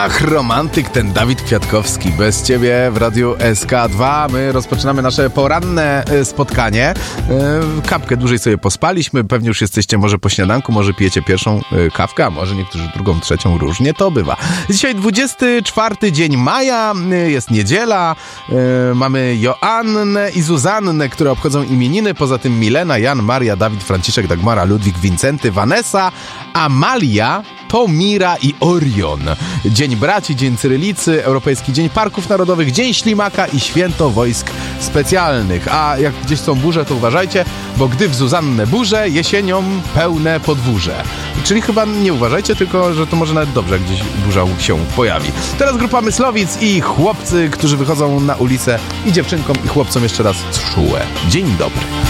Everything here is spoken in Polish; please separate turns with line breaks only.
Ach, romantyk ten Dawid Kwiatkowski. Bez ciebie w Radiu SK2. My rozpoczynamy nasze poranne spotkanie. Kapkę dłużej sobie pospaliśmy. Pewnie już jesteście może po śniadanku, może pijecie pierwszą kawkę, a może niektórzy drugą, trzecią. Różnie to bywa. Dzisiaj 24 dzień maja. Jest niedziela. Mamy Joannę i Zuzannę, które obchodzą imieniny. Poza tym Milena, Jan, Maria, Dawid, Franciszek, Dagmara, Ludwik, Wincenty, Vanessa, Amalia, Tomira i Orion. Dzień Braci, Dzień Cyrylicy, Europejski Dzień Parków Narodowych, Dzień Ślimaka i Święto Wojsk Specjalnych. A jak gdzieś są burze, to uważajcie, bo gdy w Zuzannę burze, jesienią pełne podwórze. Czyli chyba nie uważajcie, tylko że to może nawet dobrze, jak gdzieś burza się pojawi. Teraz grupa Myslowic i chłopcy, którzy wychodzą na ulicę, i dziewczynkom i chłopcom jeszcze raz czułe. Dzień dobry.